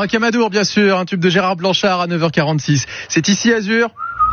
Rocamadour, bien sûr, un tube de Gérard Blanchard à 9h46. C'est Ici Azur.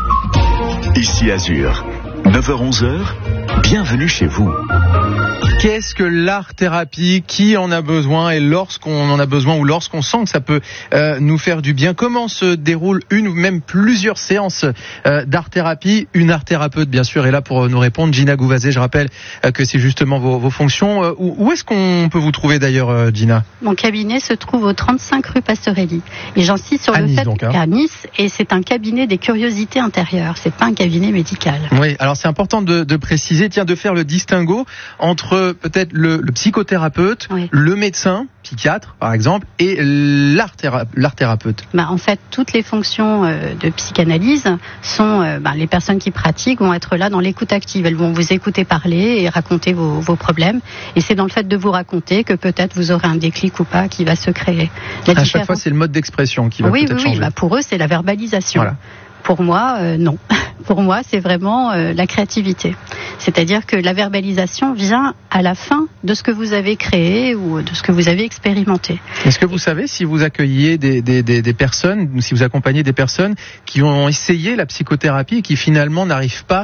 Ici Azur, 9h-11h, bienvenue chez vous. Qu'est-ce que l'art-thérapie? Qui en a besoin? Et lorsqu'on en a besoin ou lorsqu'on sent que ça peut nous faire du bien, comment se déroule une ou même plusieurs séances d'art-thérapie? Une art-thérapeute, bien sûr, est là pour nous répondre. Gina Gouvazé, je rappelle que c'est justement vos fonctions. Où est-ce qu'on peut vous trouver d'ailleurs, Gina? Mon cabinet se trouve au 35 rue Pastorelli. Et j'insiste sur le fait qu'à Nice, et c'est un cabinet des curiosités intérieures. C'est pas un cabinet médical. Oui, alors c'est important de préciser, de faire le distinguo entre peut-être le psychothérapeute, oui, le médecin, psychiatre par exemple, et l'art-thérapeute. En fait, toutes les fonctions de psychanalyse sont, les personnes qui pratiquent vont être là dans l'écoute active. Elles vont vous écouter parler et raconter vos problèmes. Et c'est dans le fait de vous raconter que peut-être vous aurez un déclic ou pas qui va se créer. À chaque fois, c'est le mode d'expression qui va peut-être changer. Oui, pour eux, c'est la verbalisation. Voilà. Pour moi, non. Pour moi, c'est vraiment la créativité. C'est-à-dire que la verbalisation vient à la fin de ce que vous avez créé ou de ce que vous avez expérimenté. Est-ce que vous savez si vous accueillez des personnes, si vous accompagnez des personnes qui ont essayé la psychothérapie et qui finalement n'arrivent pas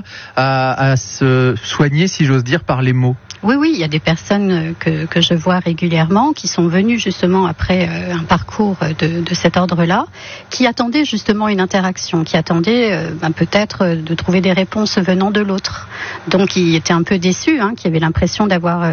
à se soigner, si j'ose dire, par les mots? Oui, il y a des personnes que je vois régulièrement qui sont venues justement après un parcours de cet ordre-là, qui attendaient justement une interaction, qui attendaient peut-être de trouver des réponses venant de l'autre. Donc ils étaient un peu déçus, qui avaient l'impression d'avoir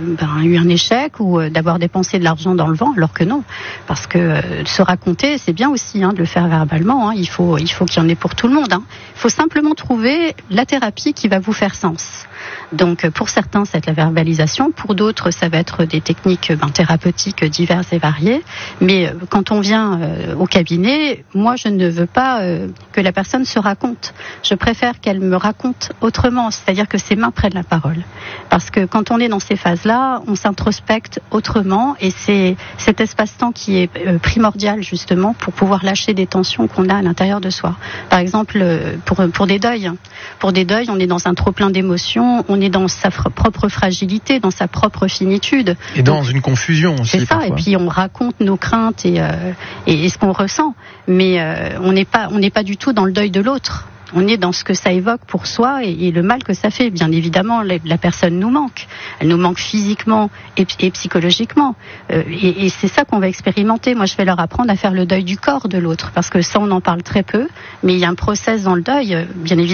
eu un échec ou d'avoir dépensé de l'argent dans le vent, alors que non. Parce que se raconter, c'est bien aussi de le faire verbalement. Il faut qu'il y en ait pour tout le monde. Il faut simplement trouver la thérapie qui va vous faire sens. Donc pour certains, c'est la verbalisation. Pour d'autres, ça va être des techniques thérapeutiques diverses et variées. Mais quand on vient au cabinet, moi, je ne veux pas que la personne se raconte. Je préfère qu'elle me raconte autrement, c'est-à-dire que ses mains prennent la parole. Parce que quand on est dans ces phases-là, on s'introspecte autrement et c'est cet espace-temps qui est primordial justement pour pouvoir lâcher des tensions qu'on a à l'intérieur de soi. Par exemple, pour des deuils. Pour des deuils, on est dans un trop-plein d'émotions, on est dans sa propre fragilité, dans sa propre finitude. Et dans une confusion aussi. C'est ça, parfois. Et puis on raconte nos craintes et ce qu'on ressent. Mais on n'est pas du tout dans le deuil de l'autre. On est dans ce que ça évoque pour soi et le mal que ça fait. Bien évidemment, la personne nous manque. Elle nous manque physiquement et psychologiquement. Et c'est ça qu'on va expérimenter. Moi, je vais leur apprendre à faire le deuil du corps de l'autre. Parce que ça, on en parle très peu. Mais il y a un process dans le deuil, bien évidemment.